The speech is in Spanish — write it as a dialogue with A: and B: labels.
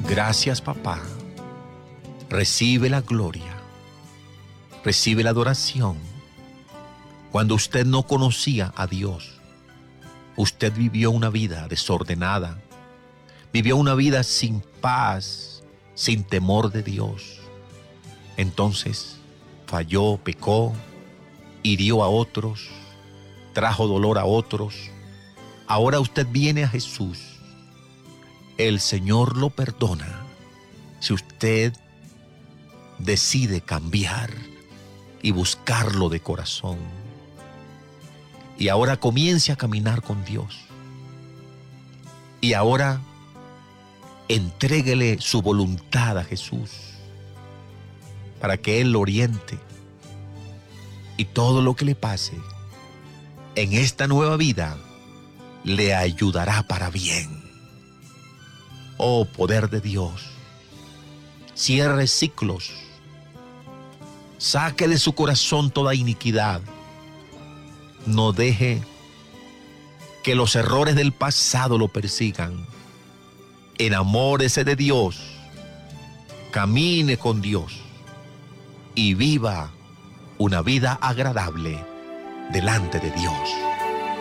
A: Gracias, papá. Recibe la gloria, recibe la adoración. Cuando usted no conocía a Dios, usted vivió una vida desordenada, vivió una vida sin paz, sin temor de Dios. Entonces falló, pecó, hirió a otros, trajo dolor a otros. Ahora usted viene a Jesús. El Señor lo perdona si usted decide cambiar y buscarlo de corazón. Y ahora comience a caminar con Dios. Y ahora entréguele su voluntad a Jesús para que Él lo oriente. Y todo lo que le pase en esta nueva vida le ayudará para bien. Oh, poder de Dios, cierre ciclos, saque de su corazón toda iniquidad. No deje que los errores del pasado lo persigan. Enamórese de Dios, camine con Dios y viva una vida agradable delante de Dios.